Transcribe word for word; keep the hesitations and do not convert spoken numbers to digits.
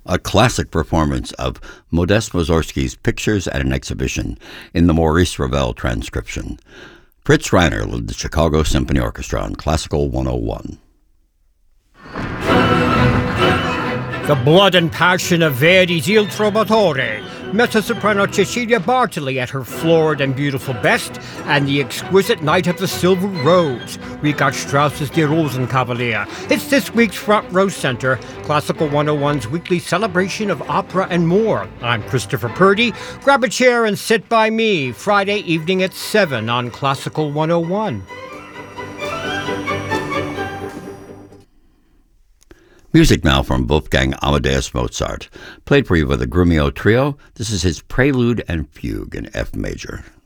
a classic performance of Modest Mussorgsky's Pictures at an Exhibition in the Maurice Ravel transcription. Fritz Reiner led the Chicago Symphony Orchestra on Classical one oh one. The blood and passion of Verdi's Il Trovatore, mezzo-soprano Cecilia Bartoli at her florid and beautiful best, and the exquisite Knight of the Silver Rose, Richard Strauss's Die Rosenkavalier. It's this week's Front Row Center, Classical one oh one's weekly celebration of opera and more. I'm Christopher Purdy. Grab a chair and sit by me, Friday evening at seven on Classical one oh one. Music now from Wolfgang Amadeus Mozart, played for you by the Grumio Trio. This is his Prelude and Fugue in F major.